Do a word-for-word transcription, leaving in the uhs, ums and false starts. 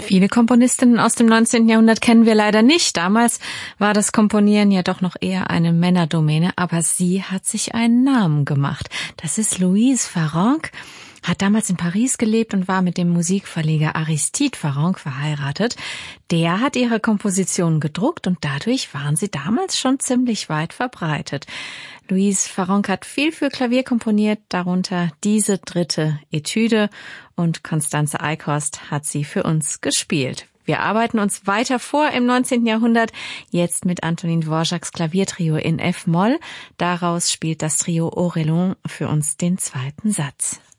Viele Komponistinnen aus dem neunzehnten Jahrhundert kennen wir leider nicht. Damals war das Komponieren ja doch noch eher eine Männerdomäne, aber sie hat sich einen Namen gemacht. Das ist Louise Farrenc, hat damals in Paris gelebt und war mit dem Musikverleger Aristide Farrenc verheiratet. Der hat ihre Kompositionen gedruckt und dadurch waren sie damals schon ziemlich weit verbreitet. Louise Farrenc hat viel für Klavier komponiert, darunter diese dritte Etüde, und Constanze Eichhorst hat sie für uns gespielt. Wir arbeiten uns weiter vor im neunzehnten Jahrhundert, jetzt mit Antonin Dvořáks Klaviertrio in F-Moll. Daraus spielt das Trio Orelon für uns den zweiten Satz.